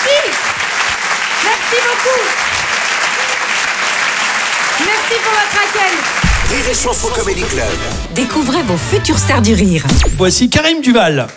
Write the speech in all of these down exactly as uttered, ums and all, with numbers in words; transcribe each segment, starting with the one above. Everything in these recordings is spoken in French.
Merci. Merci beaucoup. Merci pour votre accueil. Rire et Chanson Comedy Club. Découvrez vos futures stars du rire. Voici Karim Duval.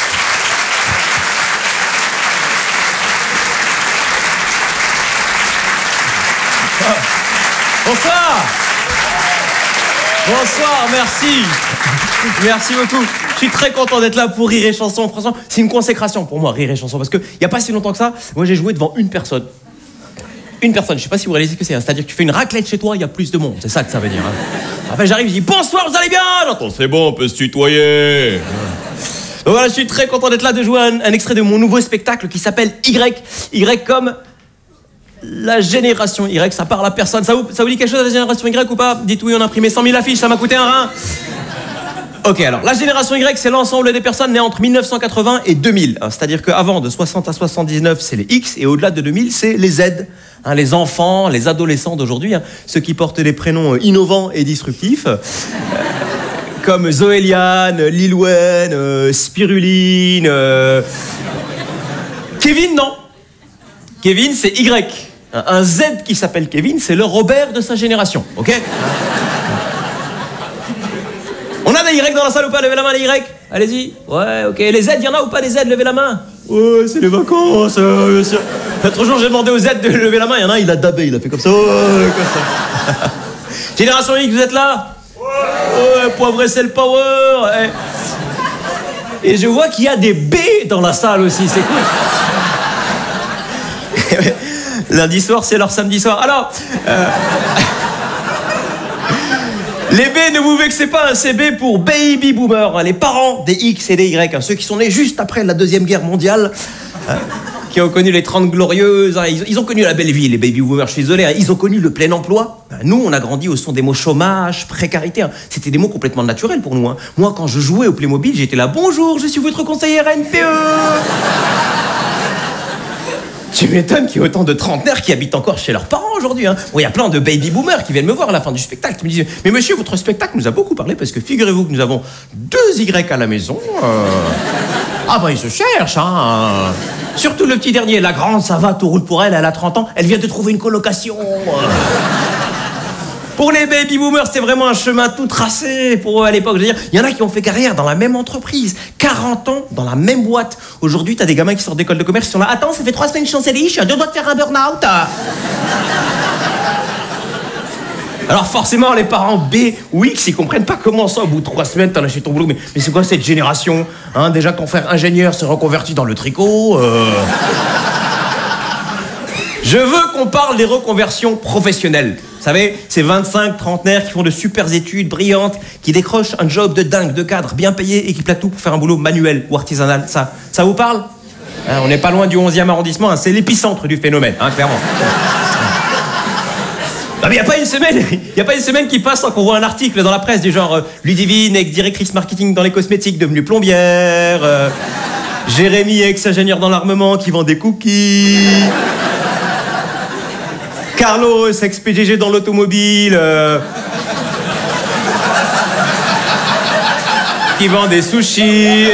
Bonsoir. Bonsoir, merci. Merci beaucoup. Je suis très content d'être là pour Rire et Chanson. Franchement, c'est une consécration pour moi, Rire et Chanson, parce qu'il n'y a pas si longtemps que ça, moi j'ai joué devant une personne. Une personne, je sais pas si vous réalisez ce que c'est, hein. C'est-à-dire que tu fais une raclette chez toi, il y a plus de monde, c'est ça que ça veut dire. Hein. Après j'arrive, je dis bonsoir, vous allez bien? J'entends c'est bon, on peut se tutoyer. Donc voilà, je suis très content d'être là, de jouer un, un extrait de mon nouveau spectacle qui s'appelle Y. Y comme la génération Y, ça parle à personne. Ça vous, ça vous dit quelque chose de la génération Y ou pas? Dites oui, on a imprimé cent mille affiches, ça m'a coûté un rein. Ok, alors la génération Y, c'est l'ensemble des personnes nées entre mille neuf cent quatre-vingts et deux mille. Hein, c'est-à-dire qu'avant, de soixante à soixante-dix-neuf, c'est les X, et au-delà de deux mille, c'est les Z. Hein, les enfants, les adolescents d'aujourd'hui, hein, ceux qui portent des prénoms innovants et disruptifs, euh, comme Zoéliane, Lil Wayne, euh, Spiruline... Euh... Kevin, non. Kevin, c'est Y. Un, un Z qui s'appelle Kevin, c'est le Robert de sa génération, ok? On a des Y dans la salle ou pas? Levez la main les Y. Allez-y. Ouais, ok. Les Z, il y en a ou pas des Z? Levez la main. Ouais, c'est les vacances, euh, monsieur. L'autre jour, j'ai demandé aux Z de lever la main. Il y en a un, il a dabé, il a fait comme ça. Ouais, comme ça. Génération X, vous êtes là? Ouais. Ouais, poivre et sel power. Et, et je vois qu'il y a des B dans la salle aussi, c'est cool. Lundi soir, c'est leur samedi soir. Alors... Euh... Les B, ne vous vexez pas, c'est B pour Baby Boomer, hein, les parents des X et des Y, hein, ceux qui sont nés juste après la Deuxième Guerre mondiale, hein, qui ont connu les trente glorieuses, hein, ils, ils ont connu la belle vie, les Baby Boomers, je suis désolé, hein, ils ont connu le plein emploi. Hein, nous, on a grandi au son des mots chômage, précarité, hein, c'était des mots complètement naturels pour nous. Hein. Moi, quand je jouais au Playmobil, j'étais là, bonjour, je suis votre conseillère N P E. Tu m'étonnes qu'il y ait autant de trentenaires qui habitent encore chez leurs parents aujourd'hui. Hein. Bon, il y a plein de baby boomers qui viennent me voir à la fin du spectacle. Ils me disent, mais monsieur, votre spectacle nous a beaucoup parlé parce que figurez-vous que nous avons deux Y à la maison. Euh... Ah ben, ils se cherchent, hein. Surtout le petit dernier. La grande, ça va, tout roule pour elle, elle a trente ans. Elle vient de trouver une colocation. Pour les baby boomers, c'est vraiment un chemin tout tracé pour eux à l'époque. Je veux dire, il y en a qui ont fait carrière dans la même entreprise, quarante ans dans la même boîte. Aujourd'hui, t'as des gamins qui sortent d'école de commerce, qui sont là. Attends, ça fait trois semaines que je suis en C D I, je suis à deux doigts de faire un burn-out. Alors forcément, les parents B ou X, ils comprennent pas comment ça, au bout de trois semaines, t'as lâché ton boulot. Mais, mais c'est quoi cette génération, hein? Déjà, ton frère ingénieur se reconvertit dans le tricot. Euh... Je veux qu'on parle des reconversions professionnelles. Vous savez, ces vingt-cinq trentenaires qui font de super études brillantes, qui décrochent un job de dingue, de cadre, bien payé et qui platent tout pour faire un boulot manuel ou artisanal. Ça, ça vous parle? Hein, on n'est pas loin du onzième arrondissement, hein, c'est l'épicentre du phénomène, hein, clairement. Il n'y a pas une semaine, il a pas une semaine qui passe sans qu'on voit un article dans la presse du genre euh, Ludivine, ex-directrice marketing dans les cosmétiques, devenue plombière. Euh, Jérémy, ex-ingénieur dans l'armement qui vend des cookies. Carlos, ex-P D G dans l'automobile, euh, qui vend des sushis.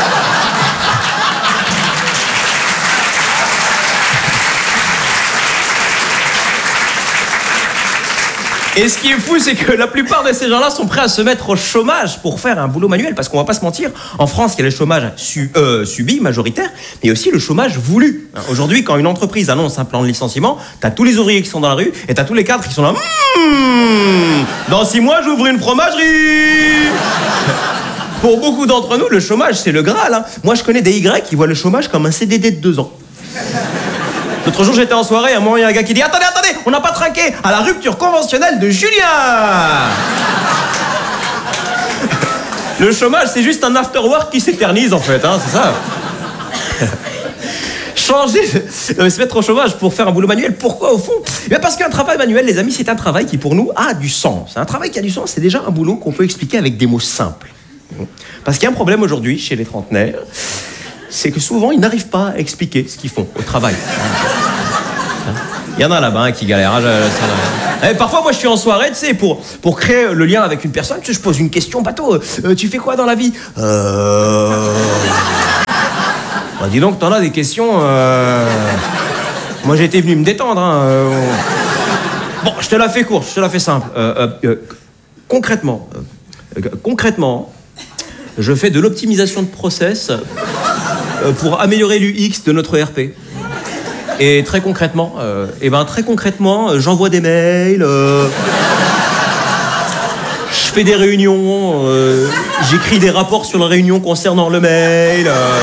Et ce qui est fou, c'est que la plupart de ces gens-là sont prêts à se mettre au chômage pour faire un boulot manuel. Parce qu'on va pas se mentir, en France, il y a le chômage su, euh, subi, majoritaire, mais aussi le chômage voulu. Aujourd'hui, quand une entreprise annonce un plan de licenciement, t'as tous les ouvriers qui sont dans la rue et t'as tous les cadres qui sont là. Mmh, dans six mois, j'ouvre une fromagerie. Pour beaucoup d'entre nous, le chômage, c'est le Graal. Hein. Moi, je connais des Y qui voient le chômage comme un C D D de deux ans. L'autre jour, j'étais en soirée, à un moment, il y a un gars qui dit « Attendez, attendez, on n'a pas trinqué à la rupture conventionnelle de Julien !» Le chômage, c'est juste un after-work qui s'éternise, en fait, hein, c'est ça. Changer, euh, se mettre au chômage pour faire un boulot manuel, pourquoi, au fond? Eh parce qu'un travail manuel, les amis, c'est un travail qui, pour nous, a du sens. Un travail qui a du sens, c'est déjà un boulot qu'on peut expliquer avec des mots simples. Parce qu'il y a un problème aujourd'hui, chez les trentenaires, c'est que souvent, ils n'arrivent pas à expliquer ce qu'ils font au travail. Il y en a là-bas qui galèrent. Hein, je, Et parfois, moi, je suis en soirée, tu sais, pour, pour créer le lien avec une personne, tu sais, je pose une question bateau. Euh, tu fais quoi dans la vie? Euh... Bah, dis donc, t'en as des questions. Euh... Moi, j'étais venu me détendre. Hein. Euh... Bon, je te la fais courte, je te la fais simple. Euh, euh, euh, concrètement, euh, concrètement, je fais de l'optimisation de process euh, pour améliorer l'U X de notre E R P. Et très concrètement, euh, et ben très concrètement, euh, j'envoie des mails, euh, je fais des réunions, euh, j'écris des rapports sur la réunion concernant le mail. Euh...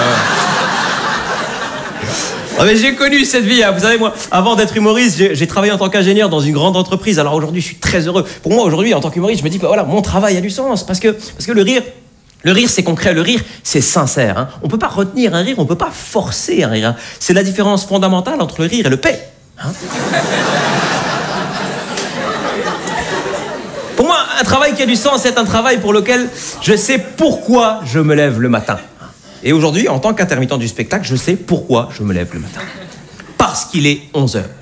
Ah mais j'ai connu cette vie, hein. Vous savez, moi, avant d'être humoriste, j'ai, j'ai travaillé en tant qu'ingénieur dans une grande entreprise. Alors aujourd'hui, je suis très heureux. Pour moi, aujourd'hui, en tant qu'humoriste, je me dis que voilà, mon travail a du sens parce que, parce que le rire, le rire, c'est concret. Le rire, c'est sincère. Hein. On peut pas retenir un rire, on peut pas forcer un rire. Hein. C'est la différence fondamentale entre le rire et le paix. Hein. Pour moi, un travail qui a du sens, c'est un travail pour lequel je sais pourquoi je me lève le matin. Et aujourd'hui, en tant qu'intermittent du spectacle, je sais pourquoi je me lève le matin. Parce qu'il est onze heures.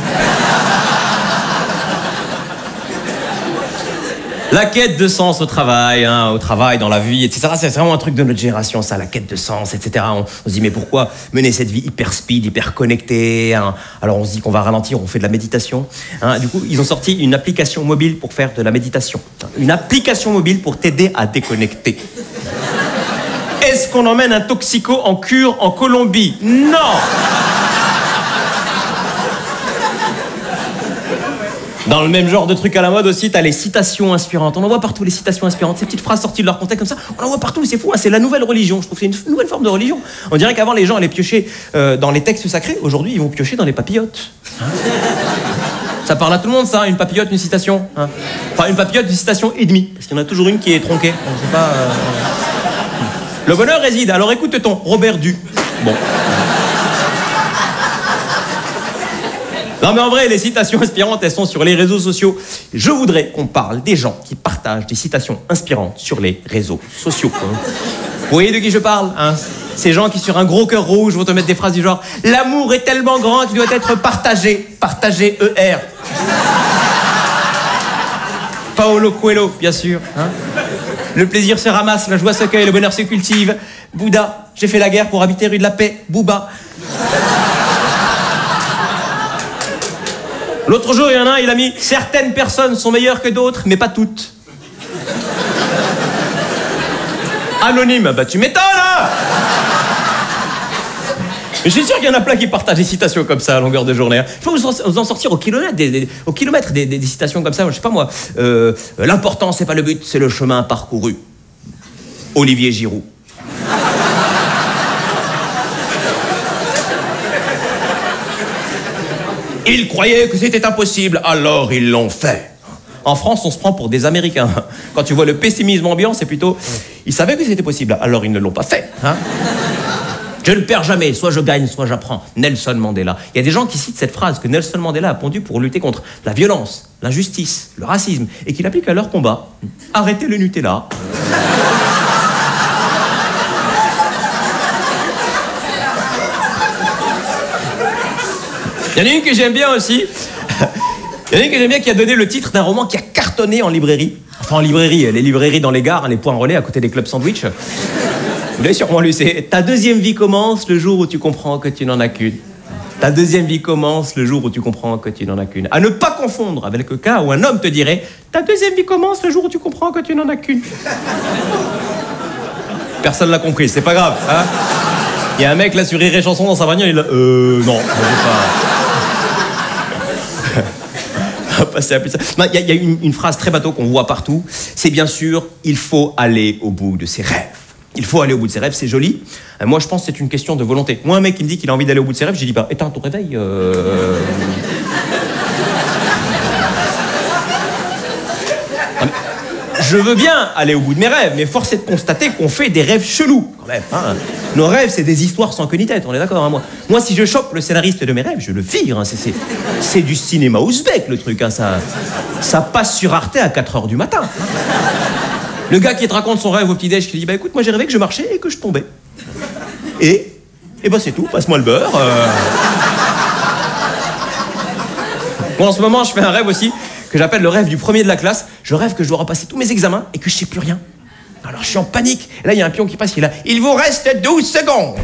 La quête de sens au travail, hein, au travail, dans la vie, et cetera. C'est vraiment un truc de notre génération, ça, la quête de sens, et cetera. On, on se dit, mais pourquoi mener cette vie hyper speed, hyper connectée, hein. Alors on se dit qu'on va ralentir, on fait de la méditation. Hein. Du coup, ils ont sorti une application mobile pour faire de la méditation. Une application mobile pour t'aider à déconnecter. Est-ce qu'on emmène un toxico en cure en Colombie? Non! Dans le même genre de truc à la mode aussi, t'as les citations inspirantes. On en voit partout, les citations inspirantes. Ces petites phrases sorties de leur contexte comme ça, on en voit partout, c'est fou. Hein, c'est la nouvelle religion, je trouve que c'est une nouvelle forme de religion. On dirait qu'avant, les gens allaient piocher euh, dans les textes sacrés. Aujourd'hui, ils vont piocher dans les papillotes. Hein. Ça parle à tout le monde, ça, une papillote, une citation. Hein. Enfin, une papillote, une citation et demie. Parce qu'il y en a toujours une qui est tronquée. On sait pas... Euh... Le bonheur réside. Alors écoute-t-on, Robert Du. Bon. Non mais en vrai, les citations inspirantes, elles sont sur les réseaux sociaux. Je voudrais qu'on parle des gens qui partagent des citations inspirantes sur les réseaux sociaux. Hein. Vous voyez de qui je parle, hein? Ces gens qui, sur un gros cœur rouge, vont te mettre des phrases du genre « L'amour est tellement grand qu'il doit être partagé. Partagé E R. » Paolo Coelho, bien sûr. Hein. Le plaisir se ramasse, la joie se cueille, le bonheur se cultive. Bouddha, j'ai fait la guerre pour habiter rue de la Paix. Booba. L'autre jour, il y en a un, il a mis « Certaines personnes sont meilleures que d'autres, mais pas toutes. » Anonyme, bah tu m'étonnes, hein. Je suis sûr qu'il y en a plein qui partagent des citations comme ça à longueur de journée. Hein. Il faut vous en sortir au kilomètre des, des, au kilomètre des, des, des citations comme ça. Je sais pas moi. Euh, L'important, c'est pas le but, c'est le chemin parcouru. Olivier Giroud. Ils croyaient que c'était impossible, alors ils l'ont fait. En France, on se prend pour des Américains. Quand tu vois le pessimisme ambiant, c'est plutôt... Ils savaient que c'était possible, alors ils ne l'ont pas fait. Hein. Je ne perds jamais, soit je gagne, soit j'apprends. Nelson Mandela. Il y a des gens qui citent cette phrase que Nelson Mandela a pondue pour lutter contre la violence, l'injustice, le racisme, et qui l'appliquent à leur combat. Arrêtez le Nutella. Il y en a une que j'aime bien aussi. Il y en a une que j'aime bien qui a donné le titre d'un roman qui a cartonné en librairie. Enfin, en librairie, les librairies dans les gares, les points relais à côté des clubs sandwich. Vous l'avez sûrement lu, c'est « Ta deuxième vie commence le jour où tu comprends que tu n'en as qu'une. Ta deuxième vie commence le jour où tu comprends que tu n'en as qu'une. » À ne pas confondre avec le cas où un homme te dirait « Ta deuxième vie commence le jour où tu comprends que tu n'en as qu'une. » Personne l'a compris, c'est pas grave. Hein. Il y a un mec là sur Rire et Chanson dans sa bagnole, il a « Euh, non, je sais pas. » Passer à plus ça. Il y a, y a une, une phrase très bateau qu'on voit partout, c'est bien sûr, il faut aller au bout de ses rêves. Il faut aller au bout de ses rêves, c'est joli. Euh, moi, je pense que c'est une question de volonté. Moi, un mec qui me dit qu'il a envie d'aller au bout de ses rêves, j'ai dit, bah, éteins ton réveil. Euh... Je veux bien aller au bout de mes rêves, mais force est de constater qu'on fait des rêves chelous, quand même. Hein. Nos rêves, c'est des histoires sans queue ni tête, on est d'accord, hein, moi. Moi, si je chope le scénariste de mes rêves, je le vire. Hein, c'est, c'est, c'est du cinéma ouzbek, le truc. Hein, ça, ça passe sur Arte à quatre heures du matin. Hein. Le gars qui te raconte son rêve au petit-déj, qui dit, bah écoute, moi j'ai rêvé que je marchais et que je tombais. Et, et bah c'est tout, passe-moi le beurre. Euh... Bon, en ce moment, je fais un rêve aussi, que j'appelle le rêve du premier de la classe. Je rêve que je dois repasser tous mes examens et que je sais plus rien. Alors je suis en panique. Et là, il y a un pion qui passe, il est là. Il vous reste douze secondes.